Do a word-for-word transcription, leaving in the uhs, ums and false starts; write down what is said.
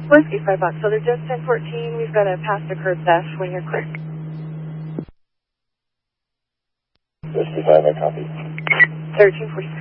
Whiskey five bucks. So they're just ten fourteen. We've got a pass the curb dash when you're clear. Whiskey five, I copy. thirteen forty.